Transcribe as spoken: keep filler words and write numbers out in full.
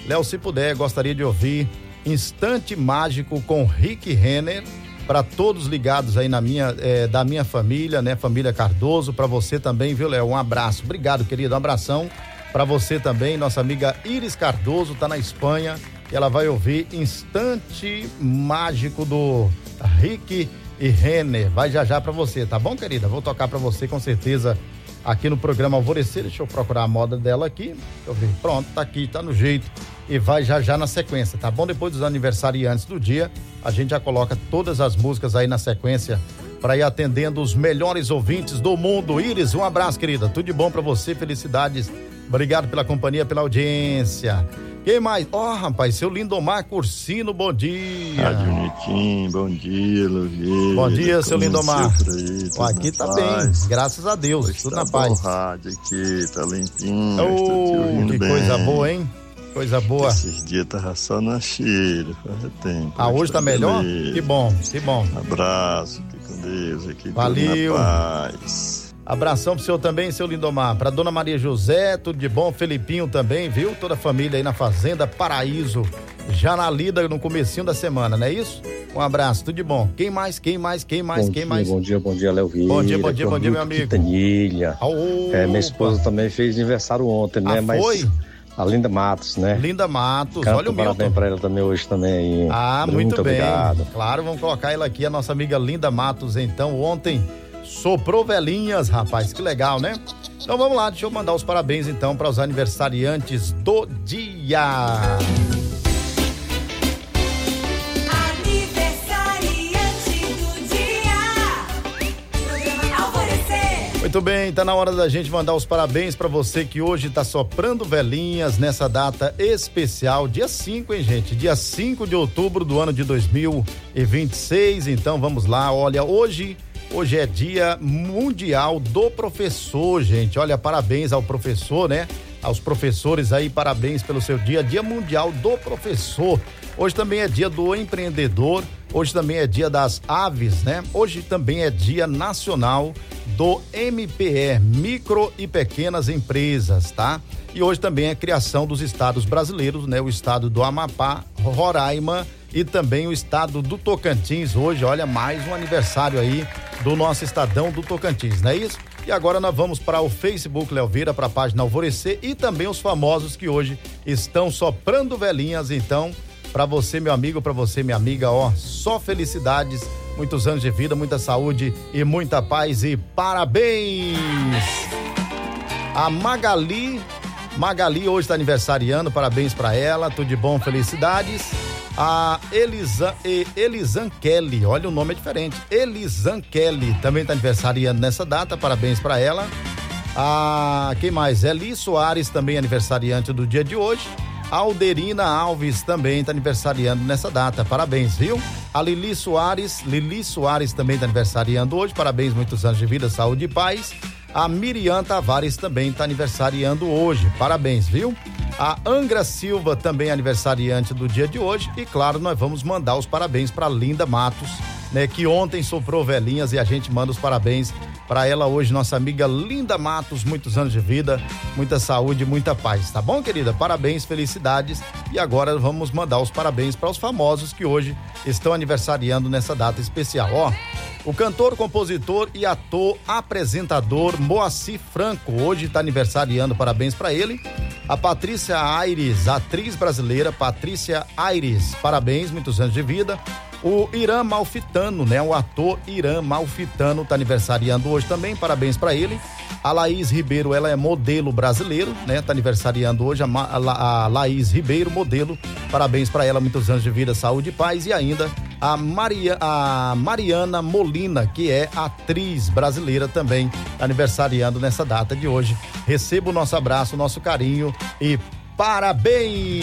Léo, se puder, gostaria de ouvir Instante Mágico com Rick Renner, para todos ligados aí na minha, é, da minha família, né? Família Cardoso, para você também, viu, Léo? Um abraço. Obrigado, querido. Um abração para você também. Nossa amiga Iris Cardoso tá na Espanha e ela vai ouvir Instante Mágico do Rick e Renner. Vai já já para você, tá bom, querida? Vou tocar para você com certeza aqui no programa Alvorecer. Deixa eu procurar a moda dela aqui. Deixa eu ver. Pronto, tá aqui, tá no jeito. E vai já já na sequência, tá bom? Depois dos aniversariantes do dia, a gente já coloca todas as músicas aí na sequência para ir atendendo os melhores ouvintes do mundo. Iris, um abraço, querida. Tudo de bom para você, felicidades. Obrigado pela companhia, pela audiência. Quem mais? Ó, oh, rapaz, seu Lindomar Cursino, bom dia. Rádio Nequim, bom dia, Louveira. Bom dia, seu Lindomar. Aí, oh, aqui tá paz. Bem, graças a Deus, pois tudo tá na paz. O rádio aqui tá limpinho. Oh, que bem. Coisa boa, hein? Coisa boa. Esses dias tava só na cheira, faz tempo. Ah, hoje tá melhor? Beleza. Que bom, que bom. Abraço, fique com Deus aqui. Valeu. Na paz. Abração pro senhor também, seu Lindomar. Pra dona Maria José, tudo de bom. Felipinho também, viu? Toda a família aí na Fazenda Paraíso, já na lida no comecinho da semana, não é isso? Um abraço, tudo de bom. Quem mais, quem mais, quem mais, bom quem dia, mais? Bom dia, bom dia, Léo Vieira. Bom dia, bom dia, bom dia, meu amigo. Quintanilha. É, minha esposa também fez aniversário ontem, né? Ah, Mas foi? A Linda Matos, né? Linda Matos, Canto olha o Milton. Parabéns pra ela também hoje também. Ah, muito, muito bem. Obrigado. Claro, vamos colocar ela aqui, a nossa amiga Linda Matos, então, ontem soprou velhinhas, rapaz, que legal, né? Então vamos lá, deixa eu mandar os parabéns então para os aniversariantes do dia. Muito bem, tá na hora da gente mandar os parabéns para você que hoje tá soprando velhinhas nessa data especial, dia cinco, hein, gente? Dia cinco de outubro do ano de dois mil e vinte e seis. Então vamos lá, olha, hoje hoje é dia mundial do professor, gente. Olha, parabéns ao professor, né? Aos professores aí, parabéns pelo seu dia, dia mundial do professor. Hoje também é dia do empreendedor, hoje também é dia das aves, né? Hoje também é dia nacional do M P E, micro e pequenas empresas, tá? E hoje também é a criação dos estados brasileiros, né? O estado do Amapá, Roraima e também o estado do Tocantins. Hoje, olha, mais um aniversário aí do nosso estadão do Tocantins, não é isso? E agora nós vamos para o Facebook Léo Vieira, para a página Alvorecer e também os famosos que hoje estão soprando velhinhas. Então, para você, meu amigo, para você, minha amiga, ó, só felicidades, muitos anos de vida, muita saúde e muita paz e parabéns! A Magali, Magali hoje está aniversariando, parabéns para ela, tudo de bom, felicidades. A Elisan, Elisan Kelly, olha, o nome é diferente, Elisan Kelly também está aniversariando nessa data, parabéns para ela. A, quem mais? Eli Soares também aniversariante do dia de hoje. A Alderina Alves também está aniversariando nessa data, parabéns, viu? A Lili Soares, Lili Soares também está aniversariando hoje, parabéns, muitos anos de vida, saúde e paz. A Miriam Tavares também está aniversariando hoje, parabéns, viu? A Angra Silva também aniversariante do dia de hoje e claro, nós vamos mandar os parabéns para Linda Matos, né? Que ontem soprou velhinhas e a gente manda os parabéns para ela hoje, nossa amiga Linda Matos, muitos anos de vida, muita saúde, muita paz, tá bom, querida? Parabéns, felicidades. E agora vamos mandar os parabéns para os famosos que hoje estão aniversariando nessa data especial, ó. O cantor, compositor e ator, apresentador Moacir Franco, hoje está aniversariando, parabéns para ele. A Patrícia Aires, atriz brasileira, Patrícia Aires, parabéns, muitos anos de vida. O Irã Malfitano, né? O ator Irã Malfitano tá aniversariando hoje também, parabéns para ele. A Laís Ribeiro, ela é modelo brasileiro, né? Tá aniversariando hoje a, a, a Laís Ribeiro, modelo, parabéns para ela, muitos anos de vida, saúde e paz. E ainda a, Maria, a Mariana Molina, que é atriz brasileira também, tá aniversariando nessa data de hoje. Receba o nosso abraço, o nosso carinho e parabéns!